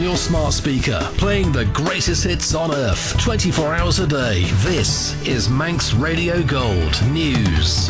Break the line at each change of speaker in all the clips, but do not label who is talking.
your smart speaker, playing the greatest hits on earth, 24 hours a day. This is Manx Radio Gold News.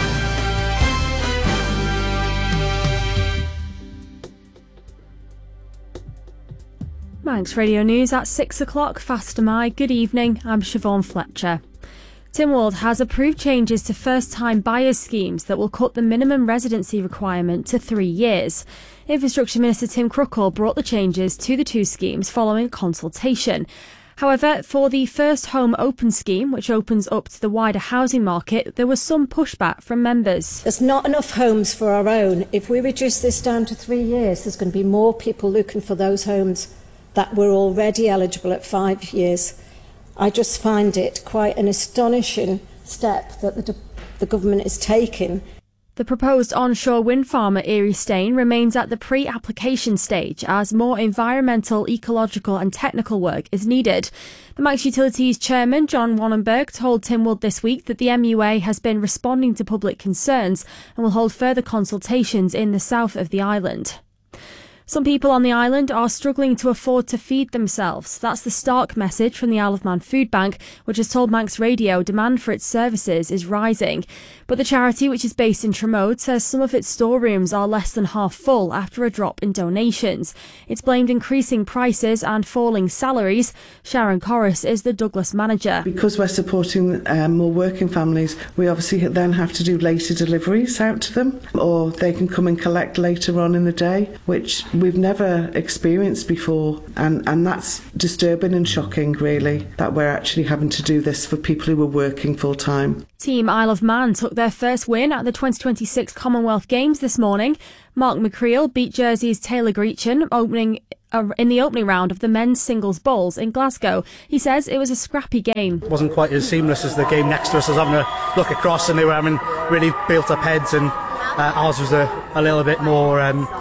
Manx Radio News at 6 o'clock. Faster my. Good evening, I'm Siobhan Fletcher. Tynwald has approved changes to first-time buyers schemes that will cut the minimum residency requirement to 3 years. Infrastructure Minister Tim Cruckle brought the changes to the two schemes following consultation. However, for the First Home Open scheme, which opens up to the wider housing market, there was some pushback from members.
There's not enough homes for our own. If we reduce this down to 3 years, there's going to be more people looking for those homes that were already eligible at 5 years. I just find it quite an astonishing step that the government is taking.
The proposed onshore wind farm at Erie Staine remains at the pre-application stage as more environmental, ecological and technical work is needed. The Manx Utilities chairman, John Wannenberg, told Tynwald this week that the MUA has been responding to public concerns and will hold further consultations in the south of the island. Some people on the island are struggling to afford to feed themselves. That's the stark message from the Isle of Man Food Bank, which has told Manx Radio demand for its services is rising. But the charity, which is based in Tramode, says some of its storerooms are less than half full after a drop in donations. It's blamed increasing prices and falling salaries. Sharon Corris is the Douglas manager.
Because we're supporting more working families, we obviously then have to do later deliveries out to them, or they can come and collect later on in the day, which we've never experienced before, and that's disturbing and shocking, really, that we're actually having to do this for people who are working full-time.
Team Isle of Man took their first win at the 2026 Commonwealth Games this morning. Mark McCreel beat Jersey's Taylor Greachin in the opening round of the men's singles bowls in Glasgow. He says it was a scrappy game.
It wasn't quite as seamless as the game next to us. I was having a look across and they were having really built up heads, and ours was a little bit more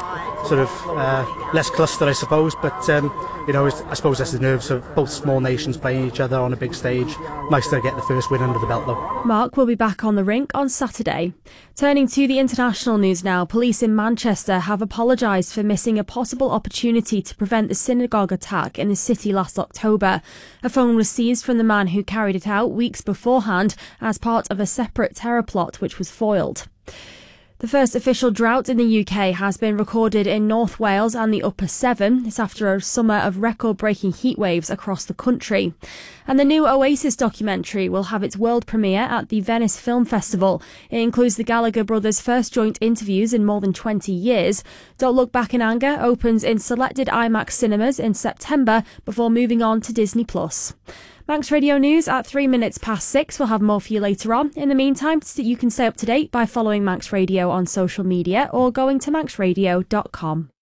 less clustered, I suppose, but I suppose that's the nerves of both small nations playing each other on a big stage. Nice to get the first win under the belt though.
Mark will be back on the rink on Saturday. Turning to the international news now, police in Manchester have apologised for missing a possible opportunity to prevent the synagogue attack in the city last October. A phone was seized from the man who carried it out weeks beforehand as part of a separate terror plot which was foiled. The first official drought in the UK has been recorded in North Wales and the Upper Severn. It's after a summer of record-breaking heat waves across the country. And the new Oasis documentary will have its world premiere at the Venice Film Festival. It includes the Gallagher brothers' first joint interviews in more than 20 years. Don't Look Back in Anger opens in selected IMAX cinemas in September before moving on to Disney+. Manx Radio News at 3 minutes past 6. We'll have more for you later on. In the meantime, you can stay up to date by following Manx Radio on social media or going to manxradio.com.